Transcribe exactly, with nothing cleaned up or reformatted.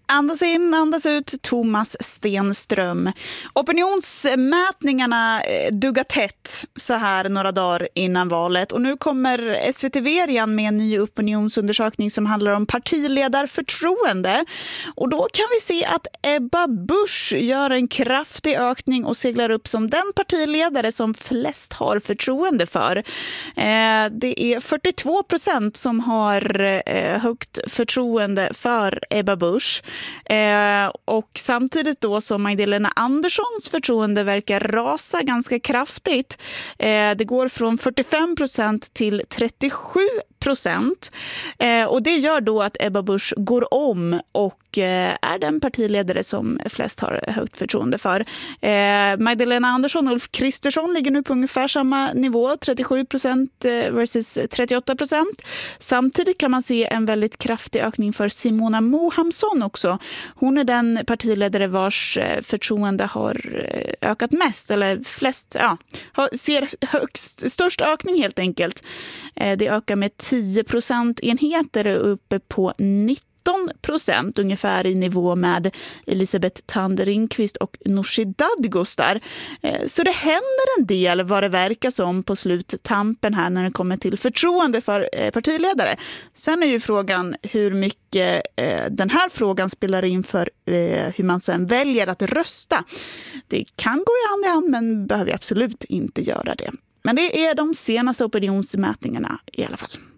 Andas in, andas ut, Thomas Stenström. Opinionsmätningarna duggar tätt så här några dagar innan valet. Och nu kommer S V T V-rian med en ny opinionsundersökning som handlar om partiledarförtroende. Och då kan vi se att Ebba Busch gör en kraftig ökning och seglar upp som den partiledare som flest har förtroende för. Eh, det är fyrtiotvå procent som har eh, högt förtroende för Ebba Busch. Eh, och samtidigt då som Magdalena Anderssons förtroende verkar rasa ganska kraftigt. Eh, det går från fyrtiofem procent till trettiosju procent. Eh, och det gör då att Ebba Busch går om och eh, är den partiledare som flest har högt förtroende för. Eh, Magdalena Andersson och Ulf Kristersson ligger nu på ungefär samma nivå, trettiosju procent versus trettioåtta procent. Samtidigt kan man se en väldigt kraftig ökning för Simona Mohamsson också. Hon är den partiledare vars förtroende har ökat mest, eller flest, ja, ser högst, störst ökning helt enkelt. Eh, det ökar med tio procentenheter uppe på nitton procent, ungefär i nivå med Elisabeth Thande Ringqvist och Nooshi Dadgostar. Så det händer en del vad det verkar som på sluttampen här när det kommer till förtroende för partiledare. Sen är ju frågan hur mycket den här frågan spelar in för hur man sen väljer att rösta. Det kan gå i hand i hand, men behöver absolut inte göra det. Men det är de senaste opinionsmätningarna i alla fall.